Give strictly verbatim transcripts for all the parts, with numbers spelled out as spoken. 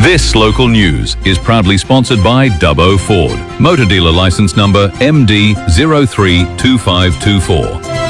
This local news is proudly sponsored by Dubbo Ford. Motor dealer license number M D zero three two five two four.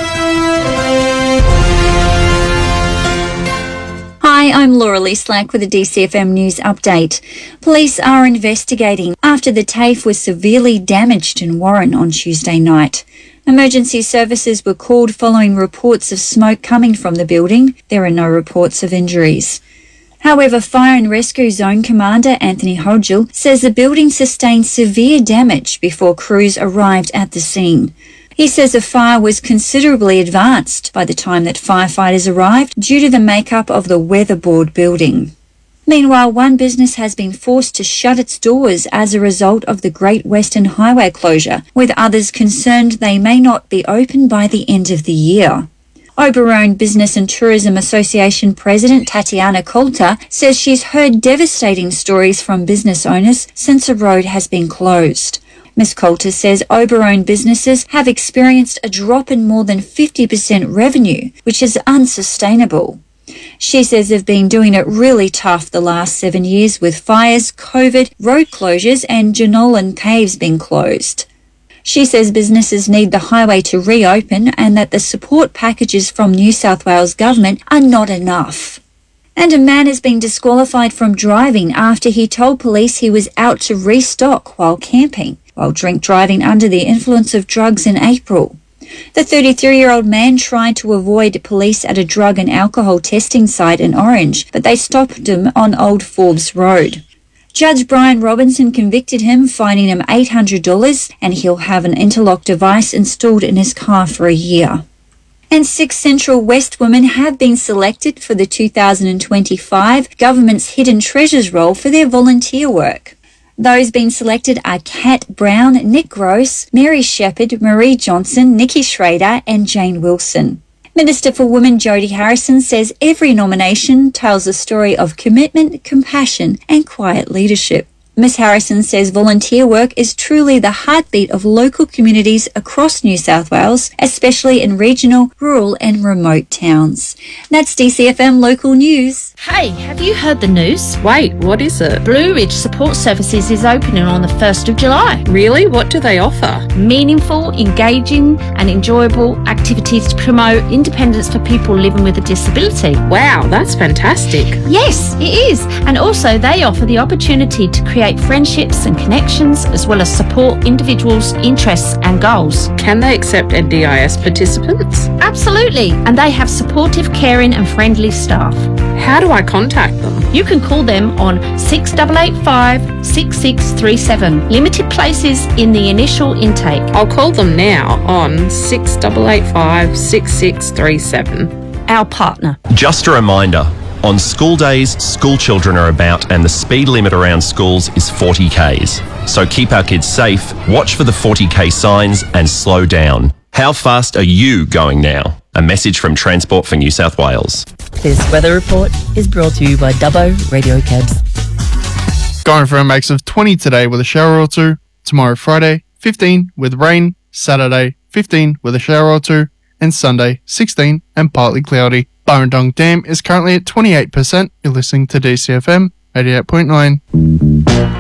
Hi, I'm Laura Lee Slack with a D C F M News update. Police are investigating after the TAFE was severely damaged in Warren on Tuesday night. Emergency services were called following reports of smoke coming from the building. There are no reports of injuries. However, Fire and Rescue Zone Commander Anthony Hodgel says the building sustained severe damage before crews arrived at the scene. He says the fire was considerably advanced by the time that firefighters arrived due to the makeup of the weatherboard building. Meanwhile, one business has been forced to shut its doors as a result of the Great Western Highway closure, with others concerned they may not be open by the end of the year. Oberon Business and Tourism Association President Tatiana Coulter says she's heard devastating stories from business owners since the road has been closed. Miz Coulter says Oberon businesses have experienced a drop in more than fifty percent revenue, which is unsustainable. She says they've been doing it really tough the last seven years with fires, COVID, road closures and Jenolan Caves being closed. She says businesses need the highway to reopen and that the support packages from New South Wales Government are not enough. And a man has been disqualified from driving after he told police he was out to restock while camping, while drink driving under the influence of drugs in April. The thirty-three-year-old man tried to avoid police at a drug and alcohol testing site in Orange, but they stopped him on Old Forbes Road. Judge Brian Robinson convicted him, fining him eight hundred dollars, and he'll have an interlock device installed in his car for a year. And six Central West women have been selected for the two thousand twenty-five Government's Hidden Treasures role for their volunteer work. Those being selected are Kat Brown, Nick Gross, Mary Shepherd, Marie Johnson, Nikki Schrader and Jane Wilson. Minister for Women Jodie Harrison says every nomination tells a story of commitment, compassion and quiet leadership. Miz Harrison says volunteer work is truly the heartbeat of local communities across New South Wales, especially in regional, rural and remote towns. That's D C F M Local News. Hey, have you heard the news? Wait, what is it? Blue Ridge Support Services is opening on the first of July. Really? What do they offer? Meaningful, engaging and enjoyable activities to promote independence for people living with a disability. Wow, that's fantastic. Yes, it is. And also they offer the opportunity to create friendships and connections as well as support individuals' interests and goals. Can they accept N D I S participants? Absolutely. And they have supportive, caring and friendly staff. How do I contact them? You can call them on six eight eight five, six six three seven. Limited places in the initial intake. I'll call them now on six eight eight five, six six three seven. Our partner. Just a reminder, on school days, school children are about and the speed limit around schools is forty kays. So keep our kids safe, watch for the forty k signs and slow down. How fast are you going now? A message from Transport for New South Wales. This weather report is brought to you by Dubbo Radio Cabs. Going for a max of twenty today with a shower or two. Tomorrow Friday, fifteen with rain. Saturday, fifteen with a shower or two. And Sunday, sixteen and partly cloudy. Burrendong Dam is currently at twenty-eight percent. You're listening to D C F M eighty-eight point nine.